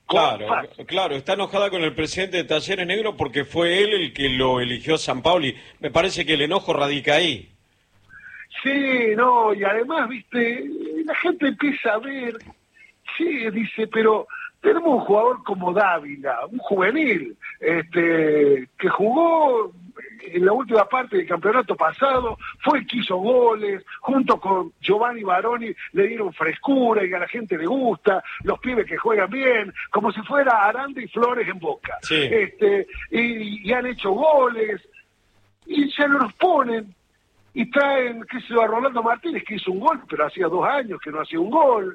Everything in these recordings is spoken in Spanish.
Claro, claro, está enojada con el presidente de Talleres Negro porque fue él el que lo eligió a Sampaoli. Me parece que el enojo radica ahí. Sí, no, y además, viste, la gente empieza a ver, sí, dice, pero tenemos un jugador como Dávila, un juvenil, que jugó en la última parte del campeonato pasado, fue el que hizo goles, junto con Giovanni Baroni le dieron frescura y a la gente le gusta, los pibes que juegan bien, como si fuera Aranda y Flores en Boca. Sí. Y han hecho goles, y ya no los ponen. Y traen, qué sé yo, a Rolando Martínez, que hizo un gol, pero hacía 2 años que no hacía un gol,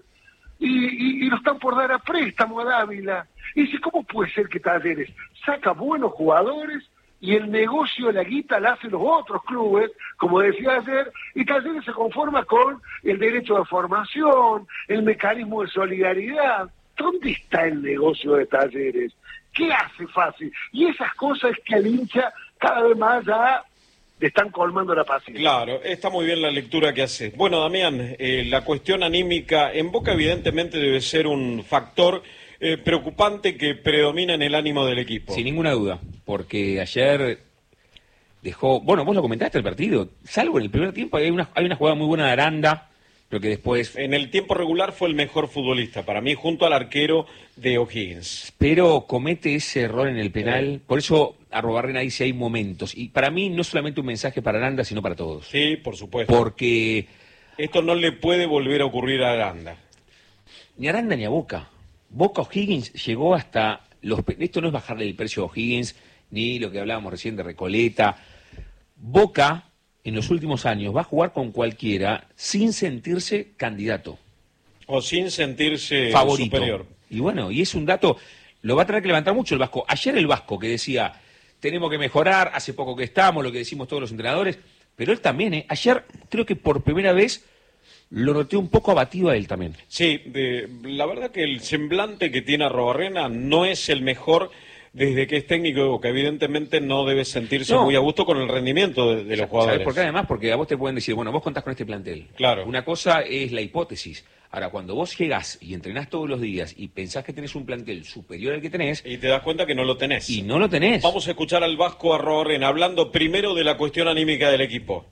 y lo están por dar a préstamo a Dávila. Y dice, ¿cómo puede ser que Talleres saca buenos jugadores y el negocio de la guita la hacen los otros clubes, como decía ayer, y Talleres se conforma con el derecho de formación, el mecanismo de solidaridad? ¿Dónde está el negocio de Talleres? ¿Qué hace fácil? Y esas cosas que al hincha cada vez más ya le están colmando la paciencia. Claro, está muy bien la lectura que haces. Bueno, Damián, la cuestión anímica en Boca evidentemente debe ser un factor preocupante que predomina en el ánimo del equipo. Sin ninguna duda, porque ayer dejó... Bueno, vos lo comentaste el partido, salvo en el primer tiempo, hay una jugada muy buena de Aranda, pero que después... En el tiempo regular fue el mejor futbolista, para mí, junto al arquero de O'Higgins. Pero comete ese error en el penal, por eso Arrobarrena dice hay momentos, y para mí no solamente un mensaje para Aranda, sino para todos. Sí, por supuesto. Porque... Esto no le puede volver a ocurrir a Aranda. Ni Aranda ni a Boca. Boca O'Higgins llegó hasta... Esto no es bajarle el precio a O'Higgins, ni lo que hablábamos recién de Recoleta. Boca, en los últimos años, va a jugar con cualquiera sin sentirse candidato. O sin sentirse favorito. Superior. Y bueno, y es un dato, lo va a tener que levantar mucho el Vasco. Ayer el Vasco que decía, tenemos que mejorar, hace poco que estamos, lo que decimos todos los entrenadores, pero él también, ayer creo que por primera vez lo noté un poco abatido a él también. Sí, la verdad que el semblante que tiene Arrobarrena no es el mejor desde que es técnico de Boca. Evidentemente no debe sentirse muy a gusto con el rendimiento de los jugadores. ¿Sabes por qué? Además, porque a vos te pueden decir, bueno, vos contás con este plantel. Claro. Una cosa es la hipótesis. Ahora, cuando vos llegás y entrenás todos los días y pensás que tenés un plantel superior al que tenés... Y te das cuenta que no lo tenés. Y no lo tenés. Vamos a escuchar al Vasco Arrobarrena hablando primero de la cuestión anímica del equipo.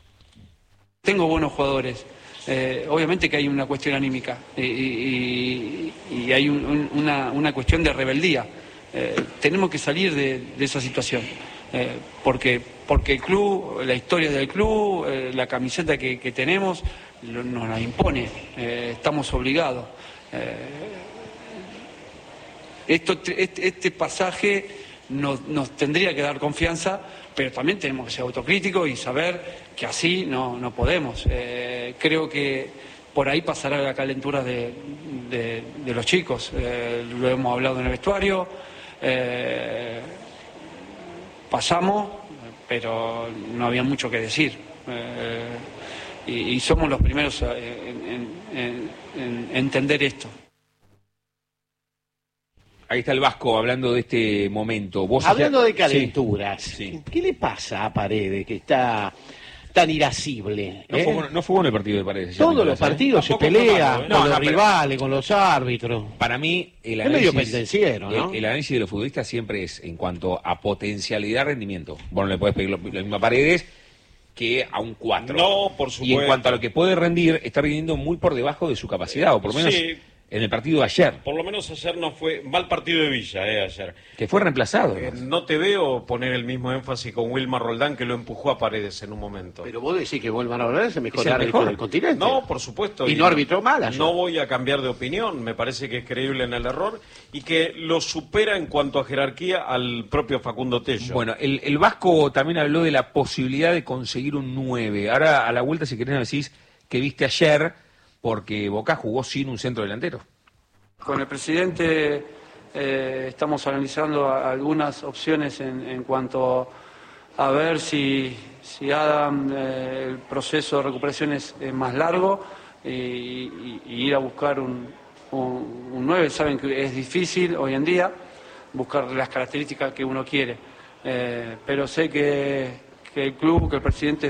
Tengo buenos jugadores. Obviamente que hay una cuestión anímica y hay una cuestión de rebeldía. Tenemos que salir de esa situación, porque el club, la historia del club, la camiseta que tenemos nos la impone, estamos obligados. Este pasaje nos tendría que dar confianza, pero también tenemos que ser autocríticos y saber que así no podemos. Creo que por ahí pasará la calentura de los chicos, lo hemos hablado en el vestuario, pasamos, pero no había mucho que decir, y somos los primeros en entender esto. Ahí está el Vasco hablando de este momento. Hablando de calenturas, sí. ¿Qué le pasa a Paredes que está tan irascible? No fue bueno el partido de Paredes. Todos los partidos se pelea con los rivales, con los árbitros. Para mí, el análisis, es medio pendenciero, ¿no? El análisis de los futbolistas siempre es en cuanto a potencialidad, rendimiento. Bueno, le puedes pedir lo mismo a Paredes que a un 4. No, por supuesto. Y en cuanto a lo que puede rendir, está rindiendo muy por debajo de su capacidad, o por lo menos... Sí. En el partido de ayer. Por lo menos ayer no fue mal partido de Villa, ayer. Que fue reemplazado. No te veo poner el mismo énfasis con Wilmar Roldán, que lo empujó a Paredes en un momento. Pero vos decís que Wilmar Roldán es el mejor árbitro del continente. No, por supuesto. Y no arbitró mal ayer. No voy a cambiar de opinión, me parece que es creíble en el error y que lo supera en cuanto a jerarquía al propio Facundo Tello. Bueno, el Vasco también habló de la posibilidad de conseguir un 9. Ahora, a la vuelta, si querés, me decís que viste ayer, porque Boca jugó sin un centro delantero. Con el presidente estamos analizando algunas opciones en cuanto a ver si Adam, el proceso de recuperación es más largo y ir a buscar un 9. Saben que es difícil hoy en día buscar las características que uno quiere, pero sé que el club, que el presidente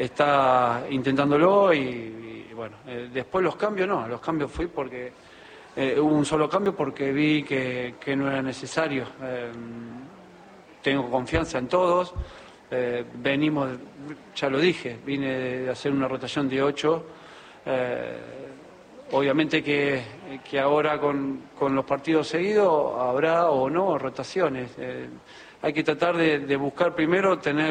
está intentándolo y bueno, después los cambios fui porque hubo un solo cambio porque vi que no era necesario. Tengo confianza en todos. Venimos, ya lo dije, vine de hacer una rotación de 8. Obviamente que ahora con los partidos seguidos habrá o no rotaciones. Hay que tratar de buscar primero tener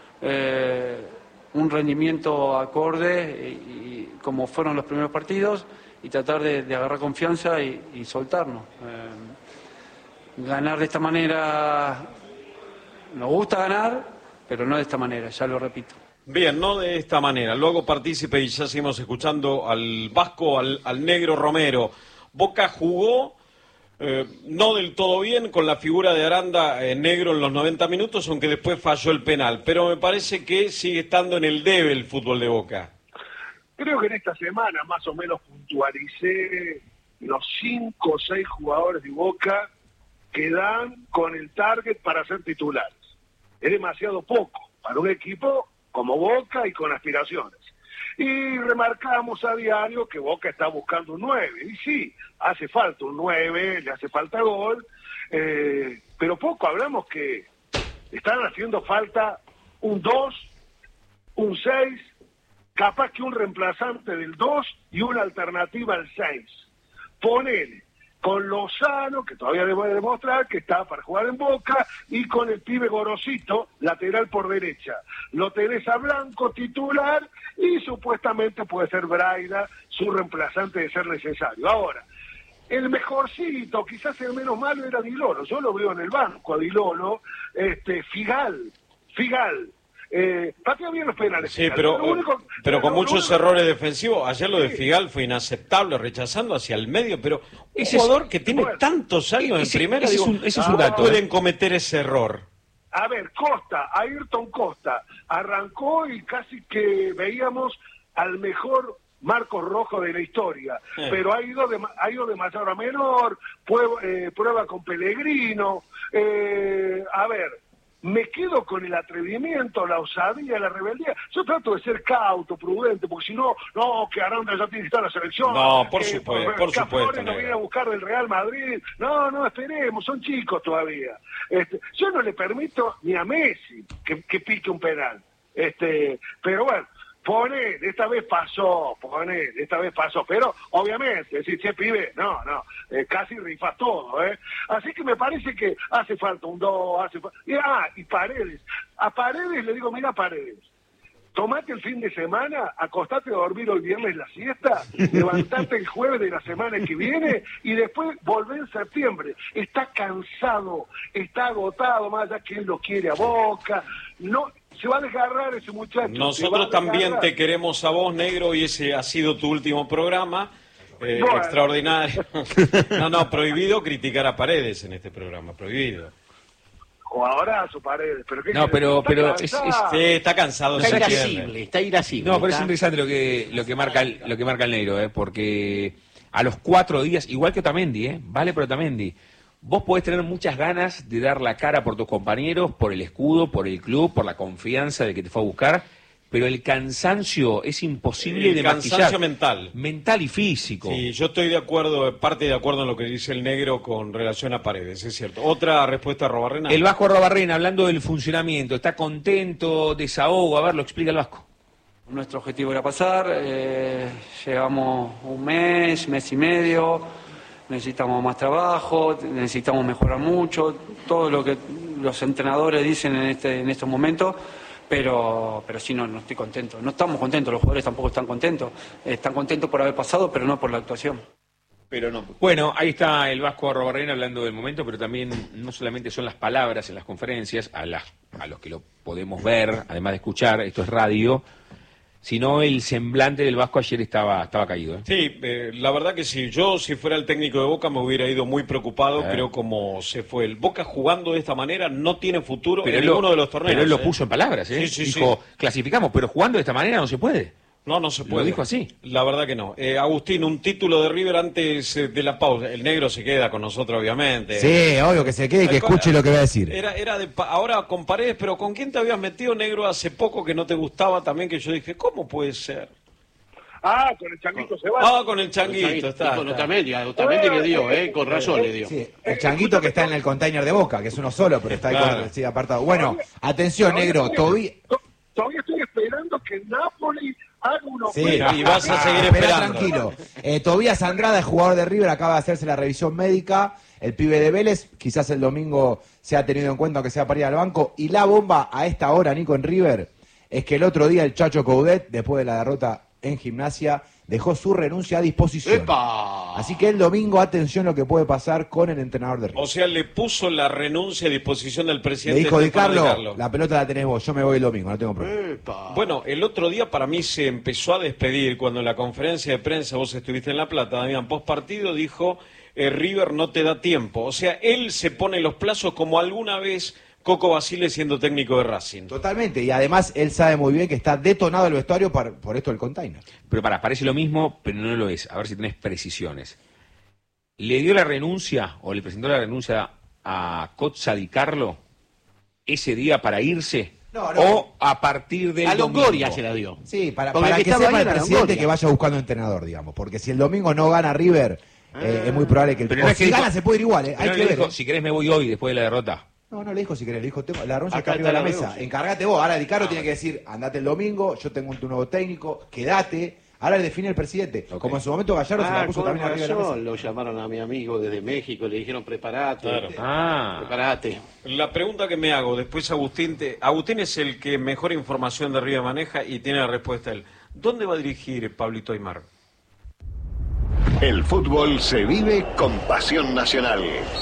un rendimiento acorde y como fueron los primeros partidos y tratar de agarrar confianza y soltarnos. Ganar de esta manera, nos gusta ganar, pero no de esta manera, ya lo repito. Bien, no de esta manera. Luego partícipe y ya seguimos escuchando al Vasco, al Negro Romero. Boca jugó no del todo bien con la figura de Aranda Negro en los 90 minutos, aunque después falló el penal. Pero me parece que sigue estando en el debe el fútbol de Boca. Creo que en esta semana más o menos puntualicé los 5 o 6 jugadores de Boca que dan con el target para ser titulares. Es demasiado poco para un equipo como Boca y con aspiraciones. Y remarcamos a diario que Boca está buscando un 9. Y sí, hace falta un 9, le hace falta gol, pero poco hablamos que están haciendo falta un 2, un 6, capaz que un reemplazante del 2 y una alternativa al 6. Ponele con Lozano, que todavía debe demostrar que está para jugar en Boca, y con el pibe Gorosito, lateral por derecha. Lo tenés a Blanco titular y supuestamente puede ser Braida su reemplazante de ser necesario. Ahora, el mejorcito, quizás el menos malo era Di Lolo. Yo lo veo en el banco a Di Lolo. Figal. Pateó bien los penales. Sí, pero con muchos errores defensivos. Ayer lo de Figal fue inaceptable, rechazando hacia el medio, pero un jugador que tiene tantos años en primera, ese es un dato. Pueden cometer ese error. A ver, Ayrton Costa, arrancó y casi que veíamos al mejor Marcos Rojo de la historia, pero ha ido de mayor a menor, prueba con Pellegrino. A ver, me quedo con el atrevimiento, la osadía, la rebeldía. Yo trato de ser cauto, prudente, porque si no, que Aranda ya tiene que estar en la selección. No, por supuesto. Flores no viene a buscar del Real Madrid. No, esperemos, son chicos todavía. Yo no le permito ni a Messi que pique un penal. Pero bueno, esta vez pasó, pero obviamente, si se pibe, casi rifas todo, Así que me parece que hace falta un 2, y Paredes. A Paredes le digo, mira Paredes, tomate el fin de semana, acostate a dormir el viernes la siesta, levantate el jueves de la semana que viene y después volvé en septiembre. Está cansado, está agotado, más allá que él lo quiere a Boca, no. Se va a desgarrar ese muchacho. Nosotros también te queremos a vos, Negro, y ese ha sido tu último programa. Extraordinario. No, prohibido criticar a Paredes en este programa, prohibido. Jugadorazo Paredes, pero ¿qué sí, está cansado. Está irascible. No, pero es interesante lo que marca el Negro, porque a los 4 días, igual que Otamendi, vale por Otamendi. Vos podés tener muchas ganas de dar la cara por tus compañeros, por el escudo, por el club, por la confianza de que te fue a buscar, pero el cansancio es imposible de maquillar. El cansancio mental y físico. Sí, yo estoy de acuerdo en lo que dice el Negro con relación a Paredes, es cierto. Otra respuesta a Robarrena. El Vasco Robarrena, hablando del funcionamiento, ¿está contento, desahogo? A ver, lo explica el Vasco. Nuestro objetivo era pasar, llevamos un mes y medio. Necesitamos más trabajo, necesitamos mejorar mucho, todo lo que los entrenadores dicen en estos momentos, pero sí, no estoy contento. No estamos contentos, los jugadores tampoco están contentos. Están contentos por haber pasado, pero no por la actuación. Pero no. Bueno, ahí está el Vasco Robarrena hablando del momento, pero también no solamente son las palabras en las conferencias, a los que lo podemos ver, además de escuchar, esto es radio, sino el semblante del Vasco ayer estaba caído. Sí, la verdad que sí. Yo, si fuera el técnico de Boca, me hubiera ido muy preocupado, pero como se fue. El Boca jugando de esta manera no tiene futuro en ninguno de los torneos. Pero él lo puso en palabras, Dijo, clasificamos, pero jugando de esta manera no se puede. No se puede. Lo dijo así. La verdad que no. Agustín, un título de River antes de la pausa. El Negro se queda con nosotros, obviamente. Sí, obvio que se quede y que escuche lo que va a decir. Ahora con Paredes, pero ¿con quién te habías metido, Negro, hace poco que no te gustaba también? Que yo dije, ¿cómo puede ser? Ah, con el Changuito Ceballos. Ah, con el Changuito, está. Y con Otamendi le dio, con razón le dio. Sí, el Changuito que está en el container de Boca, que es uno solo, pero está ahí Claro. sí, apartado. Bueno, atención, negro, Todavía estoy esperando que Napoli haga uno. Sí, Y vas a seguir espera esperando. tranquilo. Tobías Andrada, el jugador de River, acaba de hacerse la revisión médica. El pibe de Vélez, quizás el domingo sea tenido en cuenta, aunque sea para ir al banco. Y la bomba a esta hora, Nico, en River, es que el otro día el Chacho Coudet, después de la derrota en Gimnasia, dejó su renuncia a disposición. ¡Epa! Así que el domingo, atención lo que puede pasar con el entrenador de River. O sea, le puso la renuncia a disposición del Le presidente. dijo, Di Stefano Carlo, la pelota la tenés vos, yo me voy el domingo, no tengo problema. ¡Epa! Bueno, el otro día para mí se empezó a despedir cuando en la conferencia de prensa, vos estuviste en La Plata, Damián, post partido dijo, River no te da tiempo. O sea, él se pone los plazos como alguna vez Coco Basile siendo técnico de Racing. Totalmente, y además él sabe muy bien que está detonado el vestuario por esto del container. Pero parece lo mismo, pero no lo es. A ver si tenés precisiones. ¿Le dio la renuncia o le presentó la renuncia a Cozza Di Carlo ese día para irse? No, no. ¿O a partir del A domingo? Longoria se la dio. Sí, para Porque el que que estaba sepa ahí el era presidente Longoria. que vaya buscando entrenador, digamos, porque si el domingo no gana River, es muy probable que el Pero no o es que si dijo- gana se puede ir igual, Pero hay no que le ver. dijo, si querés me voy hoy después de la derrota. No, le dijo si querés, le dijo, la renuncia está Acá arriba de está la la mesa, renuncia. encárgate vos, ahora Di Carlo tiene que decir, andate el domingo, yo tengo un nuevo técnico, quédate, ahora le define el presidente, como en su momento Gallardo se la puso con también arriba de la mesa. razón, lo llamaron a mi amigo desde México, le dijeron preparate, Claro. preparate. La pregunta que me hago, después Agustín, Agustín es el que mejor información de River maneja y tiene la respuesta él. ¿Dónde va a dirigir Pablito Aimar? El fútbol se vive con pasión nacional.